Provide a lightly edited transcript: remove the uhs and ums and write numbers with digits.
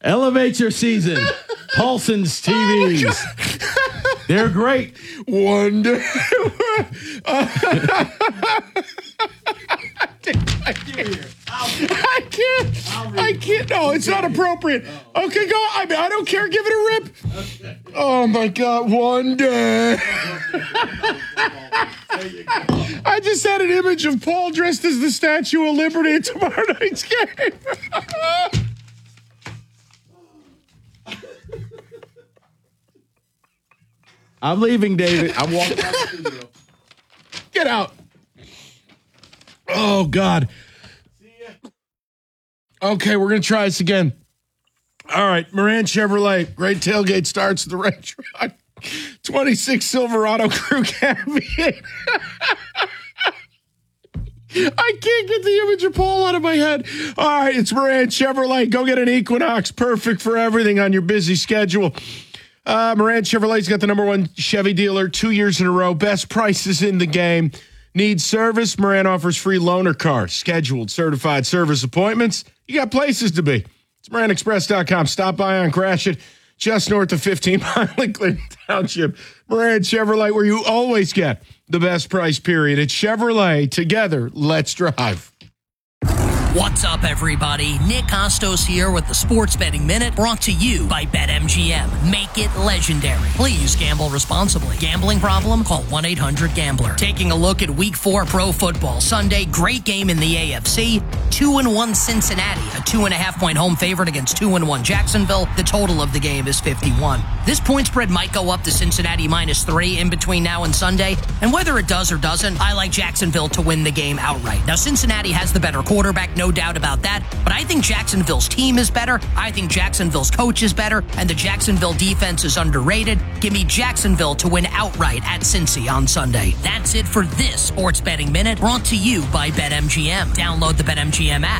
Elevate your season. Paulson's TVs. They're great. One day. I can't. No, it's not appropriate. Okay, go. I don't care. Give it a rip. Oh, my God. One day. I just had an image of Paul dressed as the Statue of Liberty at tomorrow night's game. I'm leaving, David. I'm walking out the studio. Get out. Oh, God. See ya. Okay, we're going to try this again. All right, Moran Chevrolet. Great tailgate starts at the restaurant. 26 Silverado Crew Cab. I can't get the image of Paul out of my head. All right, it's Moran Chevrolet. Go get an Equinox. Perfect for everything on your busy schedule. Moran Chevrolet's got the #1 Chevy dealer 2 years in a row. Best prices in the game. Need service? Moran offers free loaner cars, scheduled, certified service appointments. You got places to be. It's MoranExpress.com. Stop by on Crash It, just north of 15 Mile in Clinton Township. Moran Chevrolet, where you always get the best price, period. It's Chevrolet. Together, let's drive. What's up, everybody? Nick Costos here with the Sports Betting Minute, brought to you by BetMGM. Make it legendary. Please gamble responsibly. Gambling problem? Call 1-800-GAMBLER. Taking a look at Week 4 Pro Football Sunday. Great game in the AFC. 2-1 Cincinnati, a 2.5-point home favorite against 2-1 Jacksonville. The total of the game is 51. This point spread might go up to Cincinnati -3 in between now and Sunday. And whether it does or doesn't, I like Jacksonville to win the game outright. Now, Cincinnati has the better quarterback, no doubt about that, but I think Jacksonville's team is better. I think Jacksonville's coach is better, and the Jacksonville defense is underrated. Give me Jacksonville to win outright at Cincy on Sunday. That's it for this Sports Betting Minute, brought to you by BetMGM. Download the BetMGM app